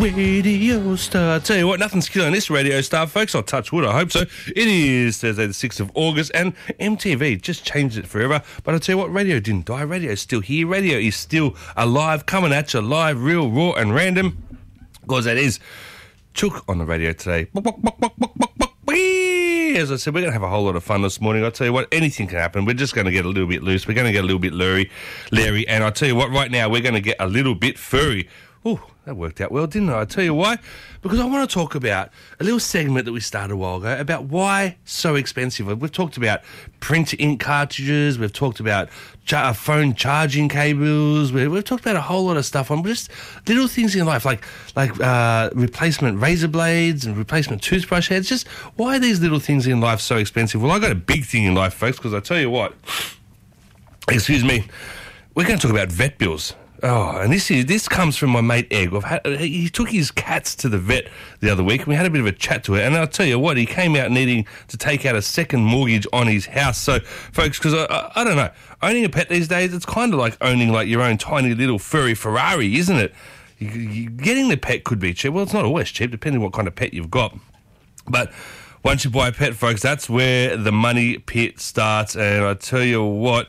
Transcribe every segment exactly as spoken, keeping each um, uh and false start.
Radio Star. Tell you what, nothing's killing this Radio Star, folks. I'll touch wood, I hope so. It is Thursday the sixth of August, and M T V just changed it forever. But I'll tell you what, radio didn't die. Radio's still here. Radio is still alive, coming at you live, real, raw and random. Because that is Chook on the radio today. As I said, we're going to have a whole lot of fun this morning. I'll tell you what, anything can happen. We're just going to get a little bit loose. We're going to get a little bit Larry, Larry. And I'll tell you what, right now, we're going to get a little bit furry. Ooh, that worked out well, didn't it? I'll tell you why. Because I want to talk about a little segment that we started a while ago about why so expensive. We've talked about print ink cartridges. We've talked about cha- phone charging cables. We've, we've talked about a whole lot of stuff on just little things in life, like like uh, replacement razor blades and replacement toothbrush heads. Just why are these little things in life so expensive? Well, I got a big thing in life, folks, because I tell you what, excuse me, we're going to talk about vet bills. Oh, and this is this comes from my mate Egg. I've had, he took his cats to the vet the other week, and we had a bit of a chat to it. And I'll tell you what, he came out needing to take out a second mortgage on his house. So, folks, because I, I, I don't know, owning a pet these days, it's kind of like owning like your own tiny little furry Ferrari, isn't it? You, you, getting the pet could be cheap. Well, it's not always cheap, depending on what kind of pet you've got. But once you buy a pet, folks, that's where the money pit starts. And I tell you what,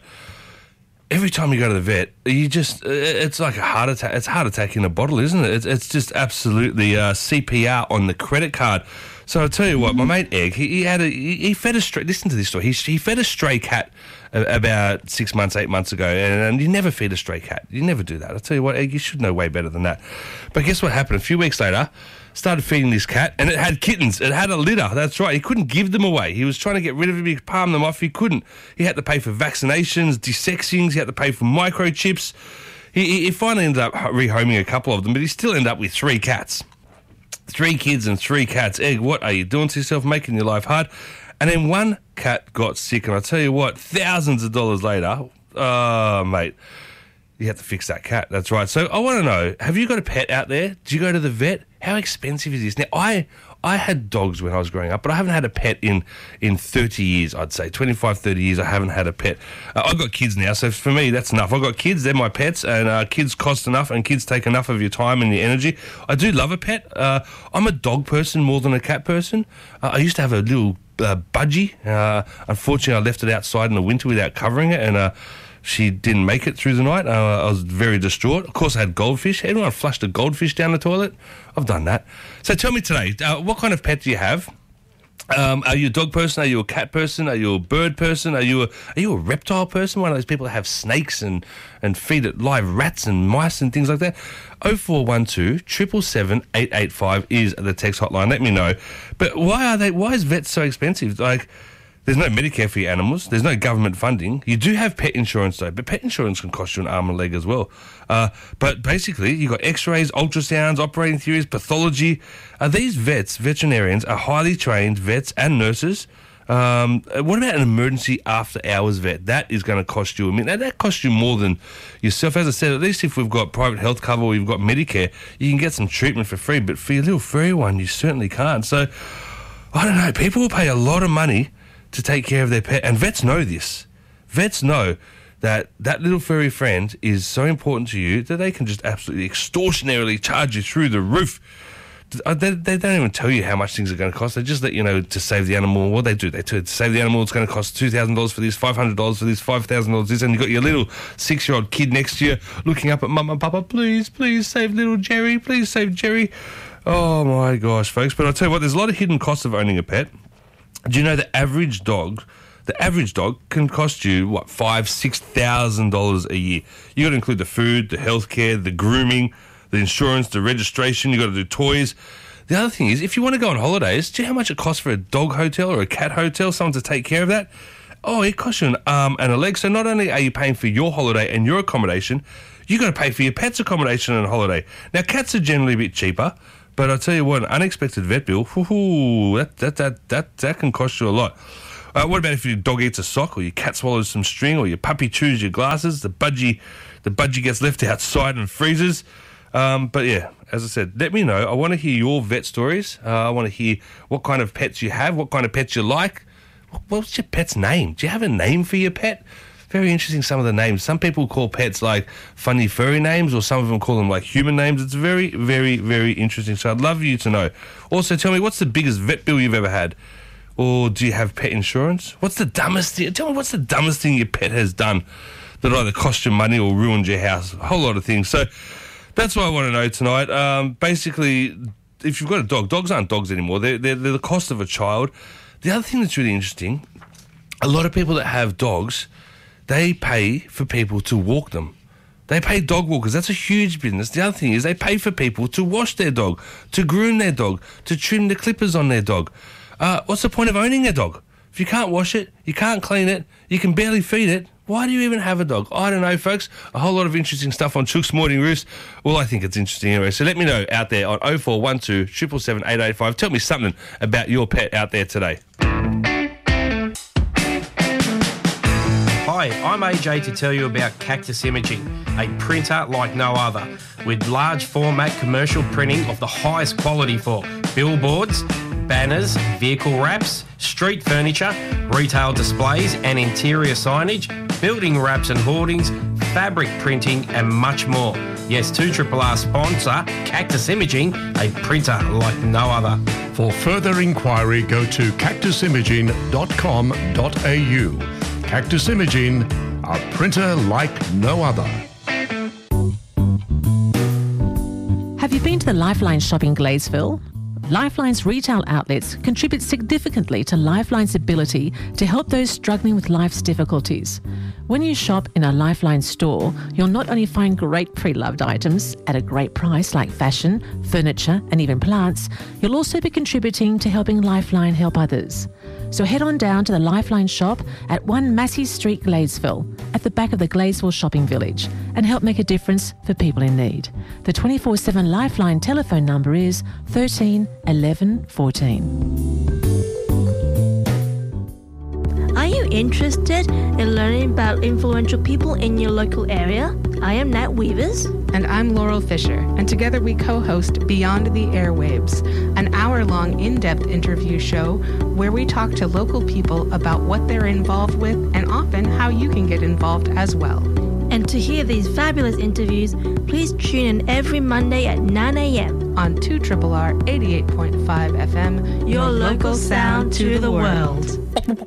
every time you go to the vet, you just, it's like a heart attack. It's a heart attack in a bottle, isn't it? It's, it's just absolutely uh, C P R on the credit card. So I'll tell you what, my mate Egg, he, he had a, he, he fed a stray, listen to this story, he, he fed a stray cat about six months, eight months ago, and, and you never feed a stray cat. You never do that. I'll tell you what, Egg, you should know way better than that. But guess what happened? A few weeks later, started feeding this cat, and it had kittens. It had a litter. That's right. He couldn't give them away. He was trying to get rid of them. He palmed them off. He couldn't. He had to pay for vaccinations, desexings. He had to pay for microchips. He, he, he finally ended up rehoming a couple of them, but he still ended up with three cats. Three kids and three cats. Egg, what are you doing to yourself, making your life hard? And then one cat got sick, and I tell you what, thousands of dollars later, oh, mate, you have to fix that cat. That's right. So I want to know, have you got a pet out there? Do you go to the vet? How expensive is this? Now, I I had dogs when I was growing up, but I haven't had a pet in, in thirty years, I'd say. twenty-five, thirty years, I haven't had a pet. Uh, I've got kids now, so for me, that's enough. I've got kids, they're my pets, and uh, kids cost enough, and kids take enough of your time and your energy. I do love a pet. Uh, I'm a dog person more than a cat person. Uh, I used to have a little uh, budgie. Uh, unfortunately, I left it outside in the winter without covering it, and uh, she didn't make it through the night. Uh, I was very distraught. Of course, I had goldfish. Anyone flushed a goldfish down the toilet? I've done that. So tell me today, uh, what kind of pet do you have? Um, are you a dog person? Are you a cat person? Are you a bird person? Are you a are you a reptile person? One of those people that have snakes and, and feed it live rats and mice and things like that? oh four one two, seven seven seven, eight eight five is the text hotline. Let me know. But why are they? Why is vets so expensive? Like, there's no Medicare for your animals. There's no government funding. You do have pet insurance, though, but pet insurance can cost you an arm and leg as well. Uh, but basically, you've got x-rays, ultrasounds, operating theories, pathology. Uh, these vets, veterinarians, are highly trained vets and nurses. Um, what about an emergency after-hours vet? That is going to cost you a minute. That costs you more than yourself. As I said, at least if we've got private health cover or we've got Medicare, you can get some treatment for free. But for your little furry one, you certainly can't. So, I don't know. People will pay a lot of money to take care of their pet, and vets know this. Vets know that that little furry friend is so important to you that they can just absolutely extortionarily charge you through the roof. They, they don't even tell you how much things are going to cost. They just let you know to save the animal. What they do, they do to save the animal, it's going to cost two thousand dollars for this, five hundred dollars for this, five thousand dollars this, and you've got your little six-year-old kid next to you looking up at Mum and Papa, please, please save little Jerry, please save Jerry. Oh my gosh, folks. But I'll tell you what, there's a lot of hidden costs of owning a pet. Do you know the average dog, the average dog can cost you, what, five, six thousand dollars a year? You got to include the food, the healthcare, the grooming, the insurance, the registration. You got to do toys. The other thing is, if you want to go on holidays, do you know how much it costs for a dog hotel or a cat hotel, someone to take care of that? Oh, it costs you an arm and a leg. So not only are you paying for your holiday and your accommodation, you got to pay for your pet's accommodation and holiday. Now, cats are generally a bit cheaper. But I'll tell you what, an unexpected vet bill, whoo, that, that, that, that, that can cost you a lot. Uh, what about if your dog eats a sock, or your cat swallows some string, or your puppy chews your glasses, the budgie the budgie gets left outside and freezes? Um, but yeah, as I said, let me know. I want to hear your vet stories. Uh, I want to hear what kind of pets you have, what kind of pets you like. What's your pet's name? Do you have a name for your pet? Very interesting, some of the names. Some people call pets like funny furry names, or some of them call them like human names. It's very, very, very interesting. So I'd love you to know. Also, tell me, what's the biggest vet bill you've ever had? Or do you have pet insurance? What's the dumbest thing? Tell me, what's the dumbest thing your pet has done that either cost you money or ruined your house? A whole lot of things. So that's what I want to know tonight. Um, basically, if you've got a dog, dogs aren't dogs anymore. They're, they're, they're the cost of a child. The other thing that's really interesting, a lot of people that have dogs, they pay for people to walk them. They pay dog walkers. That's a huge business. The other thing is they pay for people to wash their dog, to groom their dog, to trim the clippers on their dog. Uh, what's the point of owning a dog? If you can't wash it, you can't clean it, you can barely feed it, why do you even have a dog? I don't know, folks. A whole lot of interesting stuff on Chook's Morning Roost. Well, I think it's interesting anyway. So let me know out there on oh four one two, seven seven seven, eight eight five. Tell me something about your pet out there today. Hi, I'm A J to tell you about Cactus Imaging, a printer like no other, with large format commercial printing of the highest quality for billboards, banners, vehicle wraps, street furniture, retail displays and interior signage, building wraps and hoardings, fabric printing and much more. Yes, two R R R sponsor, Cactus Imaging, a printer like no other. For further inquiry, go to cactus imaging dot com dot a u. Cactus Imaging, a printer like no other. Have you been to the Lifeline shop in Gladesville? Lifeline's retail outlets contribute significantly to Lifeline's ability to help those struggling with life's difficulties. When you shop in a Lifeline store, you'll not only find great pre-loved items at a great price like fashion, furniture and even plants, you'll also be contributing to helping Lifeline help others. So head on down to the Lifeline shop at one Massey Street, Gladesville, at the back of the Gladesville Shopping Village, and help make a difference for people in need. The twenty-four seven Lifeline telephone number is thirteen eleven fourteen. Are you interested in learning about influential people in your local area? I am Nat Weavers. And I'm Laurel Fisher, and together we co-host Beyond the Airwaves, an hour-long in-depth interview show where we talk to local people about what they're involved with and often how you can get involved as well. And to hear these fabulous interviews, please tune in every Monday at nine a.m. on two R R R eighty-eight point five F M, your, your local sound to the world.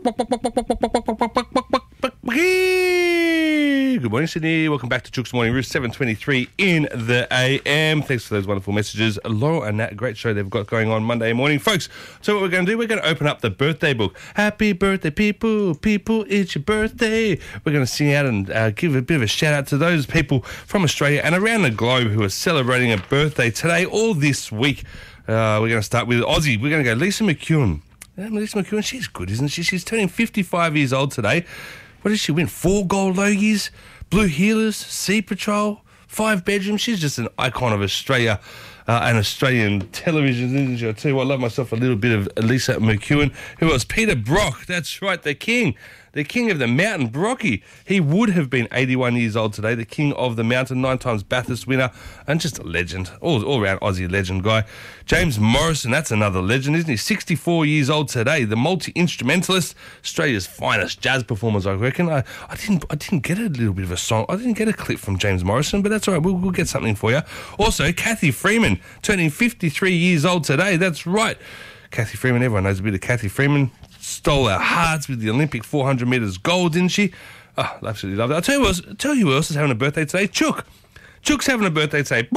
Good morning, Sydney. Welcome back to Chook's Morning Roost, seven twenty-three in the A M. Thanks for those wonderful messages. Laurel and Nat, great show they've got going on Monday morning. Folks, so what we're going to do, we're going to open up the birthday book. Happy birthday, people. People, it's your birthday. We're going to sing out and uh, give a bit of a shout out to those people from Australia and around the globe who are celebrating a birthday today or this week. Uh, we're going to start with Aussie. We're going to go Lisa McEwen. Yeah, Lisa McEwen, she's good, isn't she? She's turning fifty-five years old today. What did she win? Four gold Logies, Blue Healers, Sea Patrol, five bedrooms. She's just an icon of Australia uh, and Australian television, isn't she? I tell you what, I love myself a little bit of Lisa McEwen. Who else? Peter Brock. That's right, the king. The king of the mountain, Brocky. He would have been eighty-one years old today, the king of the mountain, nine times Bathurst winner, and just a legend, all, all around Aussie legend guy. James Morrison, that's another legend, isn't he? sixty-four years old today, the multi-instrumentalist, Australia's finest jazz performers, I reckon. I, I didn't I didn't get a little bit of a song, I didn't get a clip from James Morrison, but that's all right, we'll, we'll get something for you. Also, Kathy Freeman, turning fifty-three years old today, that's right. Kathy Freeman, everyone knows a bit of Kathy Freeman. Stole our hearts with the Olympic four hundred metres gold, didn't she? Oh, absolutely love it. I'll tell you, who else, I'll tell you who else is having a birthday today. Chook. Chook's having a birthday today.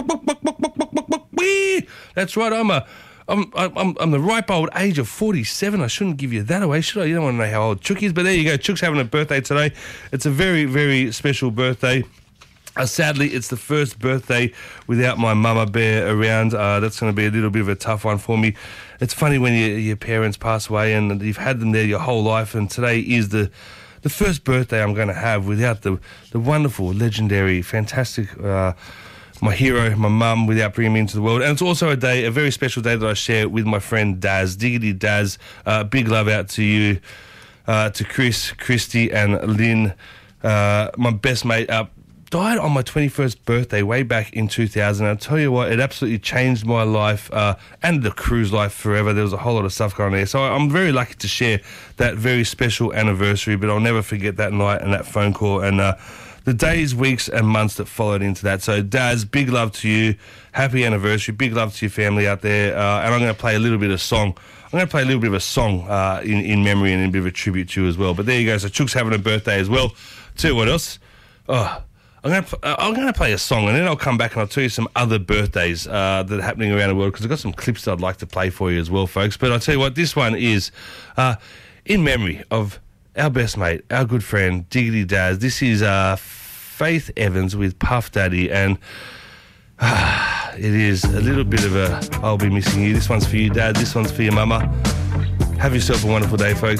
That's right, I'm a... I'm, I'm I'm the ripe old age of forty-seven. I shouldn't give you that away, should I? You don't want to know how old Chook is, but there you go. Chook's having a birthday today. It's a very, very special birthday. Uh, sadly, it's the first birthday without my mama bear around. Uh, that's going to be a little bit of a tough one for me. It's funny when you, your parents pass away and you've had them there your whole life, and today is the the first birthday I'm going to have without the, the wonderful, legendary, fantastic, uh, my hero, my mum, without bringing me into the world. And it's also a day, a very special day that I share with my friend Daz, Diggity Daz. Uh, big love out to you, uh, to Chris, Christy and Lynn, uh, my best mate up. died on my twenty-first birthday way back in two thousand. I'll tell you what, it absolutely changed my life uh, and the crew's life forever. There was a whole lot of stuff going on there. So I'm very lucky to share that very special anniversary, but I'll never forget that night and that phone call and uh, the days, weeks and months that followed into that. So, Daz, big love to you. Happy anniversary. Big love to your family out there. Uh, and I'm going to play a little bit of song. I'm going to play a little bit of a song uh, in, in memory and a bit of a tribute to you as well. But there you go. So, Chook's having a birthday as well. Tell you what else. Oh, I'm going to uh, I'm going to play a song, and then I'll come back and I'll tell you some other birthdays uh, that are happening around the world, because I've got some clips that I'd like to play for you as well, folks. But I'll tell you what, this one is uh, in memory of our best mate, our good friend, Diggity Daz. This is uh, Faith Evans with Puff Daddy, and uh, it is a little bit of a I'll be missing you. This one's for you, Dad. This one's for your mama. Have yourself a wonderful day, folks.